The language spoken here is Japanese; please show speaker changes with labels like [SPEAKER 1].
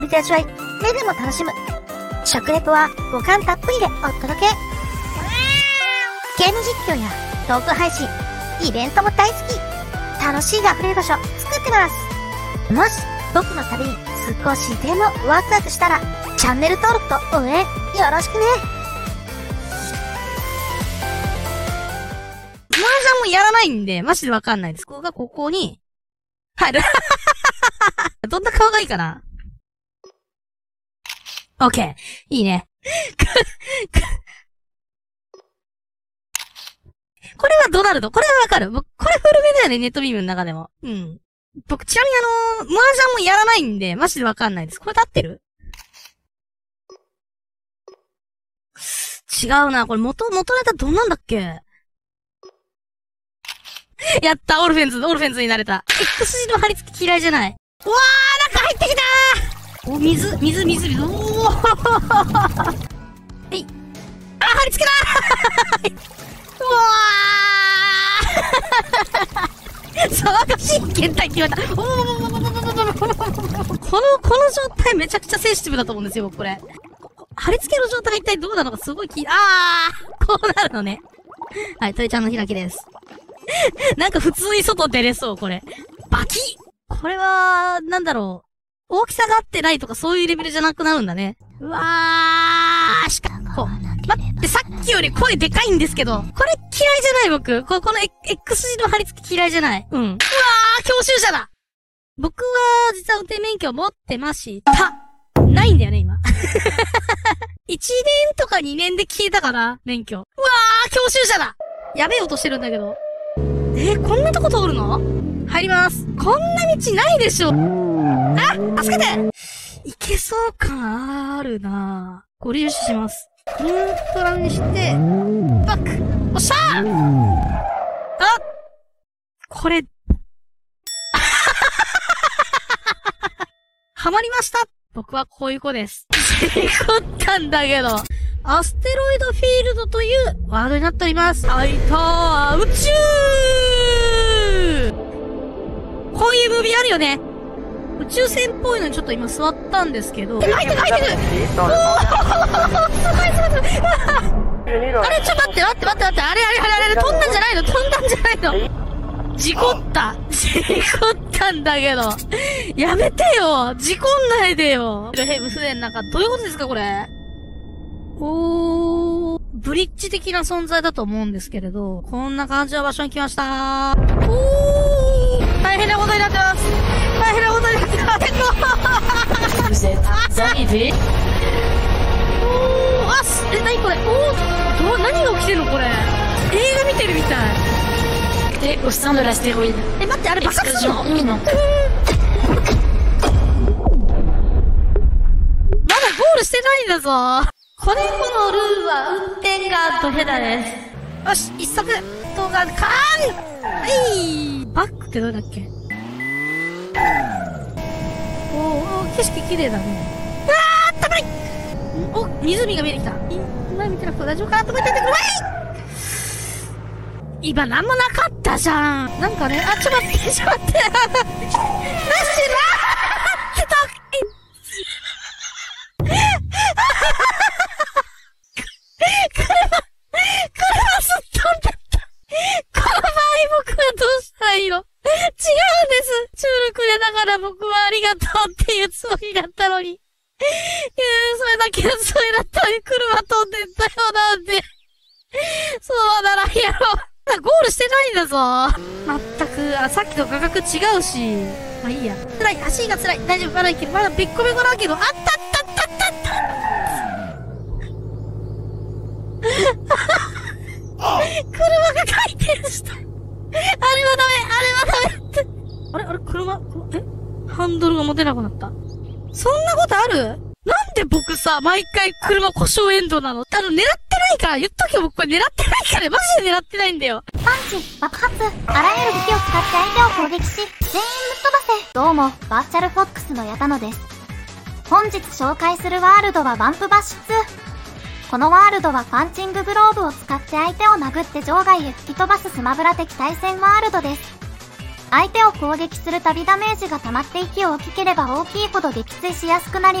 [SPEAKER 1] 見て味わい、目でも楽しむ。食レポは五感たっぷりでお届け。ゲーム実況やトーク配信、イベントも大好き。楽しいが溢れる場所作ってます。もし僕の旅に少しでもワクワクしたら、チャンネル登録と応援よろしくね。
[SPEAKER 2] 麻雀もやらないんで、マジでわかんないです。ここがここに入る。どんな顔がいいかな？オッケー。いいね。これはドナルド。これはわかる。僕、これ古めだよね、ネットビームの中でも。うん。僕、ちなみに麻雀もやらないんで、マジでわかんないです。これで合ってる？違うな。これ元ネタどんなんだっけ？やった、オルフェンズになれた。X 字の貼り付き嫌いじゃない。うわー、中入ってきたー。お、水。おー。はい。あ、貼り付けだー。うわー。騒がしい検体決まった。この状態めちゃくちゃセンシティブだと思うんですよ、僕これ。貼り付けの状態が一体どうなのかすごいこうなるのね。はい、トイちゃんの開きです。なんか普通に外出れそう、これ。バキッ！これは、なんだろう。大きさが合ってないとかそういうレベルじゃなくなるんだね。うわー、待って、さっきより声でかいんですけど。これ嫌いじゃない僕。この X 字の貼り付き嫌いじゃない。うん。うわー、教習者だ！僕は、実は運転免許を持ってました。ないんだよね、今。1年とか2年で消えたから、免許。うわー、教習者だ！やべえ音してるんだけど。こんなとこ通るの？入ります。こんな道ないでしょ。助けて！いけそう感あるなぁ。ご利用します。ニュートラルにして、バック！おっしゃー！これ、ハマりました！僕はこういう子です。事故ったんだけど。アステロイドフィールドというワードになっております。はいたー、宇宙！こういうムービーあるよね。宇宙船っぽいのにちょっと今座ったんですけど。入ってくおーすごいあれちょっと待って。あれ飛んだんじゃないの事故ったんだけど。やめてよ事故んないでよヘブ船の中、どういうことですかこれ。ブリッジ的な存在だと思うんですけれど、こんな感じの場所に来ましたー。大変なことになってます。何これ何が起きてんのこれ。映画見てるみたい。
[SPEAKER 3] au sein de l'astéroïde.
[SPEAKER 2] 待って、あれ爆発するの？
[SPEAKER 3] Explosion imminente.
[SPEAKER 2] まだゴールしてないんだぞ。このルーは運転がドヘダです。よし、一足動画カーン！バックってどれだっけ？景色綺麗だね。あったかい！湖が見えてきた。今見てなくて大丈夫かなと思ってくる。今なんもなかったじゃん。なんかね、ちょっと待って。なしな車すっ飛んだった。この場合僕はどうしたらいいの？違うんです。中力でだから僕はありがとうっていうつもりだったのに。それだけのつもりだったのに車飛んでったよなんで。そうならんやろ。ゴールしてないんだぞ。まったく、さっきと価格違うし。まあいいや。辛い、足が辛い。大丈夫、まだいける。まだべっこべこだけど、車が回転した。あれはダメって。あれ車、ハンドルが持てなくなった。そんなことある？なんで僕さ、毎回車故障エンドなの？狙ってないから、言っとけよ僕これ狙ってないから、マジで狙ってないんだよ。
[SPEAKER 1] パンチ、爆発、あらゆる武器を使って相手を攻撃し、全員ぶっ飛ばせ。どうも、バーチャルフォックスのヤタノです。本日紹介するワールドはワンプバッシュ2。このワールドはパンチンググローブを使って相手を殴って場外へ吹き飛ばすスマブラ的対戦ワールドです。 相手を攻撃するたびダメージが溜まって息を大きければ大きいほど撃墜しやすくなり